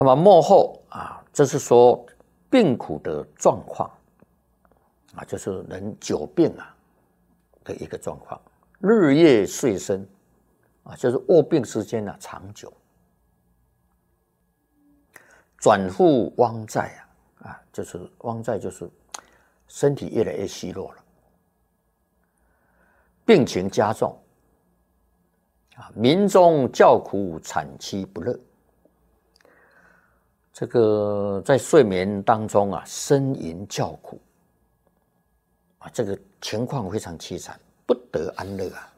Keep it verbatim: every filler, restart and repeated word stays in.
那么末后啊，这是说病苦的状况啊，就是人久病啊的一个状况，日夜岁深啊，就是卧病时间啊长久，转复汪在啊，啊，就是汪在就是身体越来越虚弱了，病情加重啊，民众叫苦产妻不乐。这个在睡眠当中啊，呻吟叫苦啊，这个情况非常凄惨，不得安乐啊。